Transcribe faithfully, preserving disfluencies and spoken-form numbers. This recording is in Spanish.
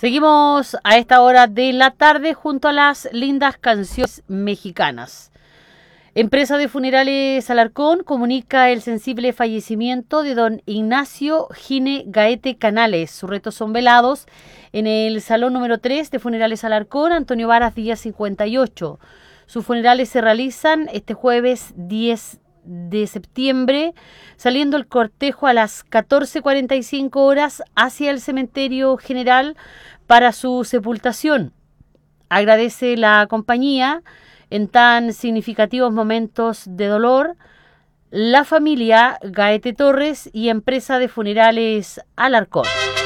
Seguimos a esta hora de la tarde junto a las lindas canciones mexicanas. Empresa de Funerales Alarcón comunica el sensible fallecimiento de don Ignacio Gine Gaete Canales. Sus restos son velados en el salón número tres de Funerales Alarcón, Antonio Varas Díaz cincuenta y ocho. Sus funerales se realizan este jueves diez de septiembre, saliendo el cortejo a las catorce cuarenta y cinco horas hacia el cementerio general para su sepultación. Agradece la compañía en tan significativos momentos de dolor la familia Gaete Torres y Empresa de Funerales Alarcón.